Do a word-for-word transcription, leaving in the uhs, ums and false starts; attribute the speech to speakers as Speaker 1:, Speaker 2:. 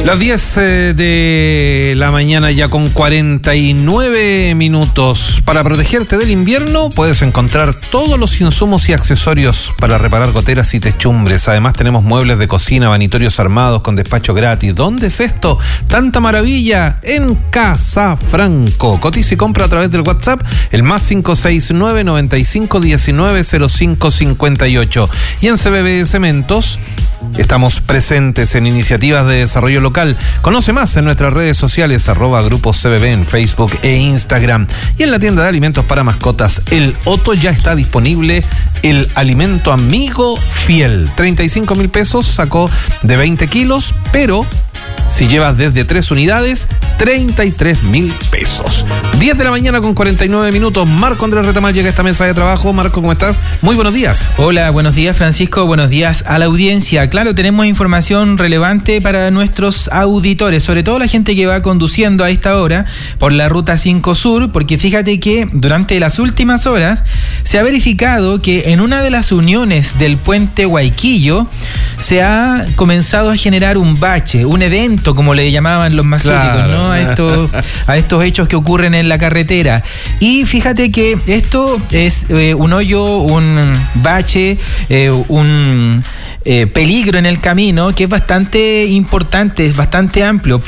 Speaker 1: Las diez eh, de la mañana ya con cuarenta y nueve minutos. Para protegerte del invierno puedes encontrar todos los insumos y accesorios para reparar goteras y techumbres. Además tenemos muebles de cocina, vanitorios armados con despacho gratis. ¿Dónde es esto? Tanta maravilla en Casa Franco. Cotiza y compra a través del WhatsApp, el más cinco seis nueve, noventa y cinco, diecinueve, cero cinco cincuenta y ocho. Y en C B B Cementos estamos presentes en iniciativas de desarrollo local. Conoce más en nuestras redes sociales, arroba Grupo C B B en Facebook e Instagram. Y en la tienda de alimentos para mascotas, El Otto, ya está disponible el alimento amigo fiel. treinta y cinco mil pesos, sacó de veinte kilos, pero si llevas desde tres unidades, treinta y tres mil pesos. diez de la mañana con cuarenta y nueve minutos. Marco Andrés Retamal llega a esta mesa de trabajo. Marco, ¿cómo estás? Muy buenos días.
Speaker 2: Hola, buenos días, Francisco. Buenos días a la audiencia. Claro, tenemos información relevante para nuestros auditores, sobre todo la gente que va conduciendo a esta hora por la Ruta cinco Sur, porque fíjate que durante las últimas horas se ha verificado que en una de las uniones del puente Huayquillo se ha comenzado a generar un bache, un evento, como le llamaban los masúticos, claro, ¿no? A estos, a estos hechos que ocurren en la carretera. Y fíjate que esto es eh, un hoyo, un bache, eh, un eh, peligro en el camino que es bastante importante, es bastante amplio.